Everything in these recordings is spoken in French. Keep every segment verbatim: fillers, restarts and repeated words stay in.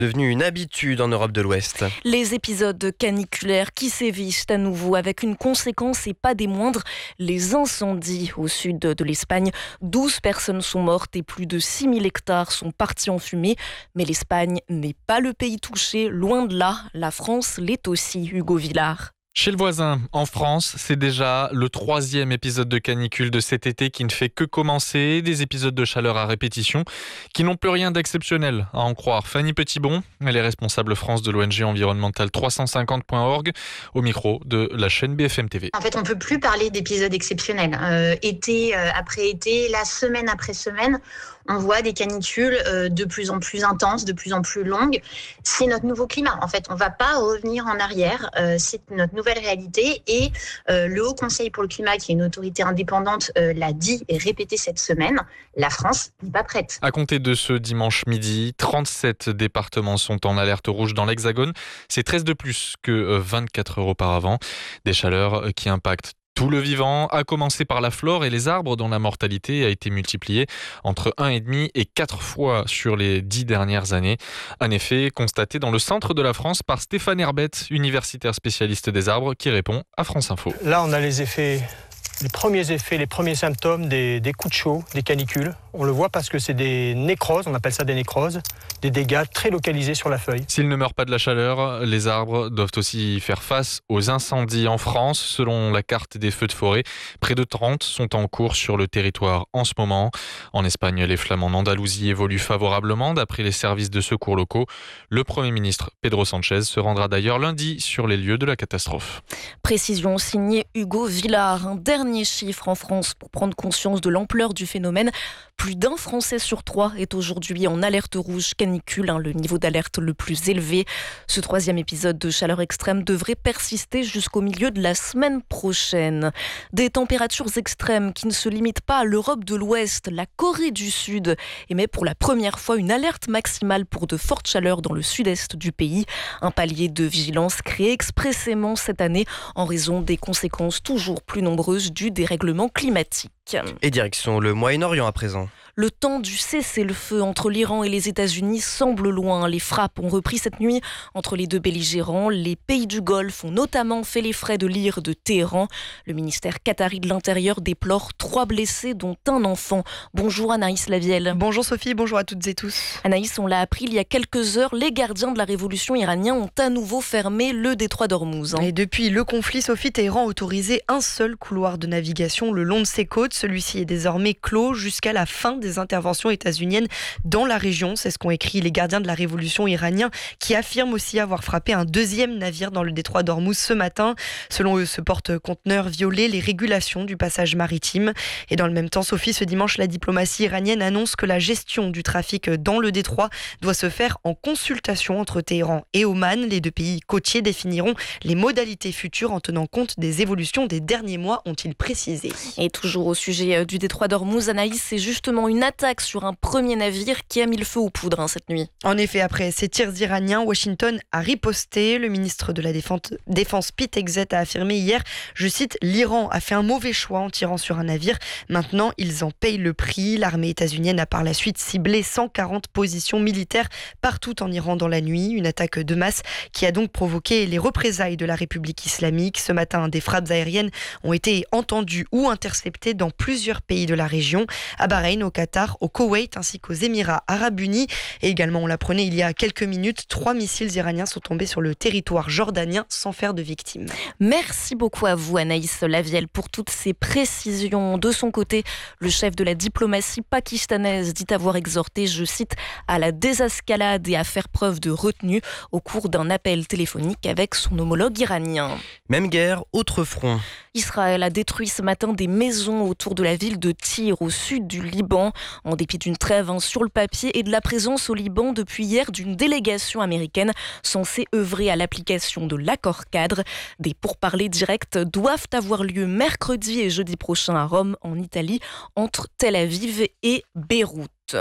Devenu une habitude en Europe de l'Ouest. Les épisodes caniculaires qui sévissent à nouveau avec une conséquence et pas des moindres, les incendies au sud de l'Espagne. douze personnes sont mortes et plus de six mille hectares sont partis en fumée. Mais l'Espagne n'est pas le pays touché, loin de là. La France l'est aussi, Hugo Villard. Chez le voisin, en France, c'est déjà le troisième épisode de canicule de cet été qui ne fait que commencer. Des épisodes de chaleur à répétition qui n'ont plus rien d'exceptionnel, à en croire. Fanny Petitbon, elle est responsable France de l'O N G environnementale trois cent cinquante point org, au micro de la chaîne B F M T V. En fait, on ne peut plus parler d'épisodes exceptionnels. Euh, été euh, après été, la semaine après semaine, on voit des canicules euh, de plus en plus intenses, de plus en plus longues. C'est notre nouveau climat. En fait, on ne va pas revenir en arrière. Euh, c'est notre nouvelle réalité. Et euh, le Haut Conseil pour le climat, qui est une autorité indépendante, euh, l'a dit et répété cette semaine. La France n'est pas prête. À compter de ce dimanche midi, trente-sept départements sont en alerte rouge dans l'Hexagone. C'est treize de plus que vingt-quatre heures auparavant. Des chaleurs qui impactent tout le vivant, à commencer par la flore et les arbres dont la mortalité a été multipliée entre un virgule cinq et quatre fois sur les dix dernières années. Un effet constaté dans le centre de la France par Stéphane Herbette, universitaire spécialiste des arbres, qui répond à France Info. Là, on a les effets, les premiers effets, les premiers symptômes des, des coups de chaud, des canicules. On le voit parce que c'est des nécroses, on appelle ça des nécroses, des dégâts très localisés sur la feuille. S'ils ne meurent pas de la chaleur, les arbres doivent aussi faire face aux incendies en France. Selon la carte des feux de forêt, près de trente sont en cours sur le territoire en ce moment. En Espagne, les flammes en Andalousie évoluent favorablement d'après les services de secours locaux. Le Premier ministre Pedro Sánchez se rendra d'ailleurs lundi sur les lieux de la catastrophe. Précision signée Hugo Villard. Un dernier chiffre en France pour prendre conscience de l'ampleur du phénomène. Plus d'un Français sur trois est aujourd'hui en alerte rouge canicule, hein, le niveau d'alerte le plus élevé. Ce troisième épisode de chaleur extrême devrait persister jusqu'au milieu de la semaine prochaine. Des températures extrêmes qui ne se limitent pas à l'Europe de l'Ouest. La Corée du Sud émet pour la première fois une alerte maximale pour de fortes chaleurs dans le sud-est du pays. Un palier de vigilance créé expressément cette année en raison des conséquences toujours plus nombreuses du dérèglement climatique. Et direction le Moyen-Orient à présent. Le temps du cessez-le-feu entre l'Iran et les États-Unis semble loin. Les frappes ont repris cette nuit entre les deux belligérants. Les pays du Golfe ont notamment fait les frais de l'ire de Téhéran. Le ministère qatari de l'Intérieur déplore trois blessés, dont un enfant. Bonjour Anaïs Lavielle. Bonjour Sophie, bonjour à toutes et tous. Anaïs, on l'a appris il y a quelques heures, les gardiens de la révolution iranienne ont à nouveau fermé le détroit d'Ormuz. Et depuis le conflit, Sophie, Téhéran a autorisé un seul couloir de navigation le long de ses côtes. Celui-ci est désormais clos jusqu'à la fin des interventions états-uniennes dans la région. C'est ce qu'ont écrit les gardiens de la révolution iranienne qui affirment aussi avoir frappé un deuxième navire dans le détroit d'Ormuz ce matin. Selon eux, ce porte-conteneur violait les régulations du passage maritime. Et dans le même temps, Sophie, ce dimanche, la diplomatie iranienne annonce que la gestion du trafic dans le détroit doit se faire en consultation entre Téhéran et Oman. Les deux pays côtiers définiront les modalités futures en tenant compte des évolutions des derniers mois, ont-ils précisé. Et toujours au sujet du détroit d'Ormuz, Anaïs, c'est justement une attaque sur un premier navire qui a mis le feu aux poudres hein, cette nuit. En effet, après ces tirs iraniens, Washington a riposté. Le ministre de la Défense, Défense Pete Hegseth a affirmé hier, je cite, « L'Iran a fait un mauvais choix en tirant sur un navire. Maintenant, ils en payent le prix. » L'armée états-unienne a par la suite ciblé cent quarante positions militaires partout en Iran dans la nuit. Une attaque de masse qui a donc provoqué les représailles de la République islamique. Ce matin, des frappes aériennes ont été entendues ou interceptées dans plusieurs pays de la région. À Bahreïn, au Qatar, au Koweït ainsi qu'aux Émirats Arabes Unis. Et également, on l'apprenait il y a quelques minutes, trois missiles iraniens sont tombés sur le territoire jordanien sans faire de victimes. Merci beaucoup à vous Anaïs Lavielle pour toutes ces précisions. De son côté, le chef de la diplomatie pakistanaise dit avoir exhorté, je cite, à la désescalade et à faire preuve de retenue au cours d'un appel téléphonique avec son homologue iranien. Même guerre, autre front. Israël a détruit ce matin des maisons autour de la ville de Tyr, au sud du Liban, en dépit d'une trêve hein, sur le papier et de la présence au Liban depuis hier d'une délégation américaine censée œuvrer à l'application de l'accord-cadre. Des pourparlers directs doivent avoir lieu mercredi et jeudi prochain à Rome, en Italie, entre Tel Aviv et Beyrouth.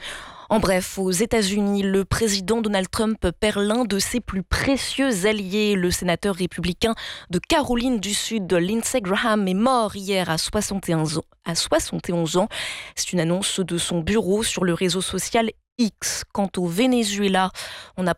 En bref, aux États-Unis, le président Donald Trump perd l'un de ses plus précieux alliés. Le sénateur républicain de Caroline du Sud, Lindsey Graham, est mort hier à soixante et onze ans. À soixante et onze ans. C'est une annonce de son bureau sur le réseau social X. Quant au Venezuela, on a